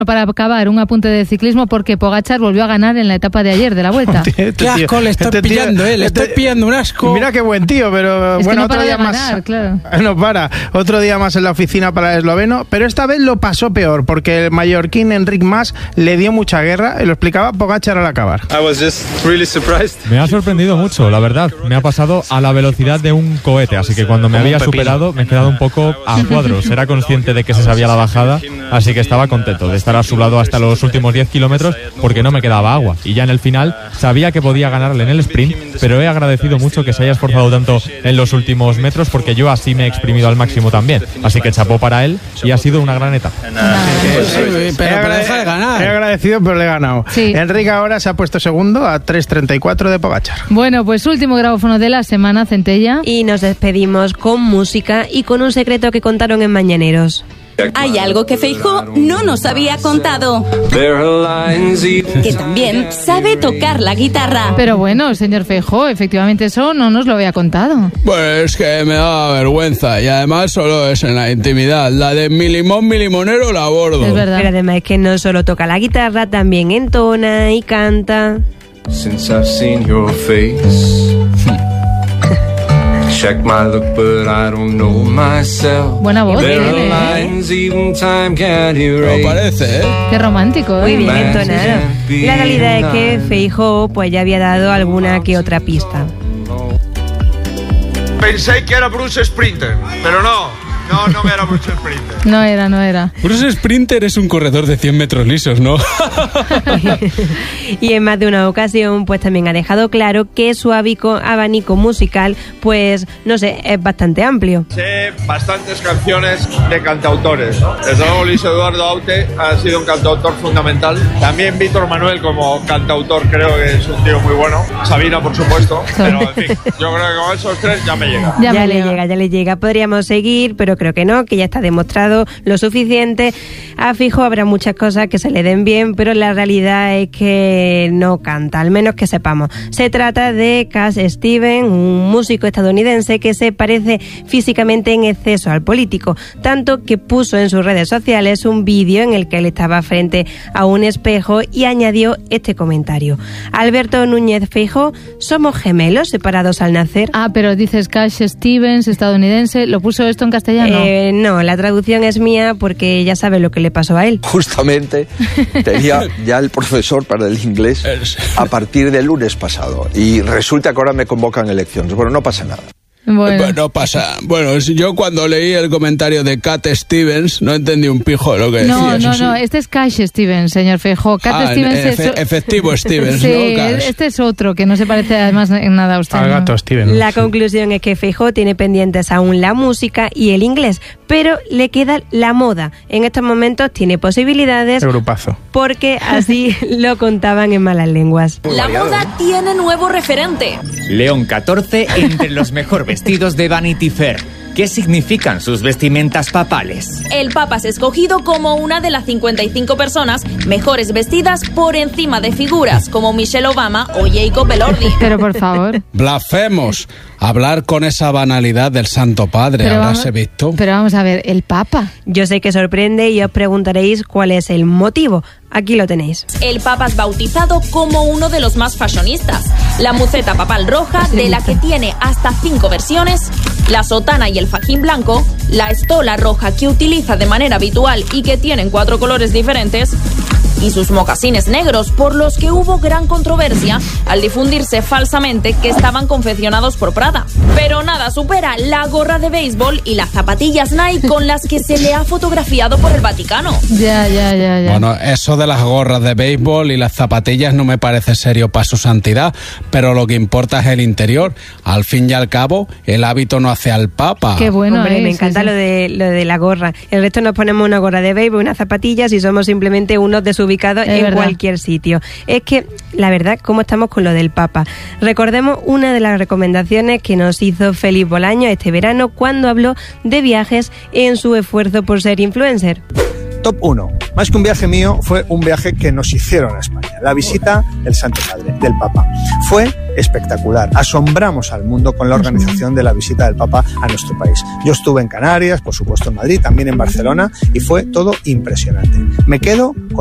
Para acabar, un apunte de ciclismo porque Pogačar volvió a ganar en la etapa de ayer de la Vuelta. Qué asco le estoy pillando, le estoy pillando un asco. Mira qué buen tío, pero es bueno, que no otro día para de más. ganar, claro. No para. Otro día más en la oficina para el esloveno, pero esta vez lo pasó peor porque el mallorquín Enric Mas le dio mucha guerra y lo explicaba Pogačar al acabar. Me ha sorprendido mucho, la verdad. Me ha pasado a la velocidad de un cohete, así que cuando me había superado me he quedado un poco a cuadros. Era consciente de que se sabía la bajada, así que estaba contento de estar a su lado hasta los últimos 10 kilómetros porque no me quedaba agua. Y ya en el final sabía que podía ganarle en el sprint, pero he agradecido mucho que se haya esforzado tanto en los últimos metros porque yo así me he exprimido al máximo también. Así que chapó para él y ha sido una gran etapa. Pero deja de ganar. He agradecido, pero le he ganado. Sí. Enric ahora se ha puesto segundo a 3:34 de Pogačar. Bueno, pues último grabófono de la semana, Centella. Y nos despedimos con música y con un secreto que contaron en Mañaneros. Hay algo que Feijóo no nos había contado. Que también sabe tocar la guitarra. Pero bueno, señor Feijóo, efectivamente eso no nos lo había contado. Pues es que me da vergüenza y además solo es en la intimidad. La de mi limón, mi limonero la abordo. Es verdad. Pero además es que no solo toca la guitarra, también entona y canta. Since I've seen your face. Check my look, but I don't know myself. Buena voz There are tiene, lines even time can't erase. No parece, Qué romántico, Muy bien entonado. La realidad es que Feijóo pues ya había dado alguna que otra pista. Pensé que era Bruce Sprinter, pero no era Bruce Sprinter. No era. Bruce Sprinter es un corredor de 100 metros lisos, ¿no? Y en más de una ocasión pues también ha dejado claro que su abanico musical pues no sé, es bastante amplio. Sé bastantes canciones de cantautores, ¿no? Desde luego Luis Eduardo Aute ha sido un cantautor fundamental. También Víctor Manuel como cantautor creo que es un tío muy bueno. Sabina, por supuesto. Pero en fin, yo creo que con esos tres ya me llega. Ya le llega. Podríamos seguir, pero creo que no, que ya está demostrado lo suficiente. A Feijóo habrá muchas cosas que se le den bien, pero la realidad es que no canta, al menos que sepamos. Se trata de Cat Stevens, un músico estadounidense que se parece físicamente en exceso al político, tanto que puso en sus redes sociales un vídeo en el que él estaba frente a un espejo y añadió este comentario: Alberto Núñez Feijóo, somos gemelos separados al nacer. Ah, pero dices Cat Stevens, estadounidense, ¿lo puso esto en castellano? No, la traducción es mía porque ya sabe lo que le pasó a él. Justamente tenía ya el profesor para el inglés a partir del lunes pasado y resulta que ahora me convocan elecciones. Bueno, no pasa nada. Bueno. No pasa. Bueno, yo cuando leí el comentario de Cat Stevens no entendí un pijo de lo que decía. No, este es Cat Stevens, señor Feijóo. Cat Stevens es... efectivo Stevens, sí, ¿no? Cash. Este es otro, que no se parece además en nada a usted. Al gato Stevens. La conclusión es que Feijóo tiene pendientes aún la música y el inglés, pero le queda la moda. En estos momentos tiene posibilidades. El grupazo. Porque así lo contaban en Malas Lenguas. La moda tiene nuevo referente. León XIV entre los mejor vestidos de Vanity Fair. ¿Qué significan sus vestimentas papales? El Papa es escogido como una de las 55 personas mejores vestidas por encima de figuras como Michelle Obama o Jacob Elordi. Pero por favor. Blasfemos. Hablar con esa banalidad del Santo Padre, habráse visto. Pero vamos a ver, el Papa. Yo sé que sorprende y os preguntaréis cuál es el motivo. Aquí lo tenéis. El Papa es bautizado como uno de los más fashionistas. La muceta papal roja, de la que tiene hasta 5 versiones, la sotana y el fajín blanco, la estola roja que utiliza de manera habitual y que tienen 4 colores diferentes, y sus mocasines negros, por los que hubo gran controversia al difundirse falsamente que estaban confeccionados por Prada. Pero nada supera la gorra de béisbol y las zapatillas Nike con las que se le ha fotografiado por el Vaticano. Ya. Bueno, eso de las gorras de béisbol y las zapatillas no me parece serio para su santidad, pero lo que importa es el interior. Al fin y al cabo, el hábito no hace al Papa. Qué bueno. Hombre, me encanta lo de la gorra. El resto nos ponemos una gorra de béisbol, unas zapatillas y somos simplemente unos desubicados en cualquier sitio. Es que, la verdad, ¿cómo estamos con lo del Papa? Recordemos una de las recomendaciones que nos hizo Félix Bolaño este verano cuando habló de viajes en su esfuerzo por ser influencer. Top 1. Más que un viaje mío, fue un viaje que nos hicieron a España. La visita del Santo Padre, del Papa. Fue espectacular. Asombramos al mundo con la organización de la visita del Papa a nuestro país. Yo estuve en Canarias, por supuesto en Madrid, también en Barcelona, y fue todo impresionante. Me quedo con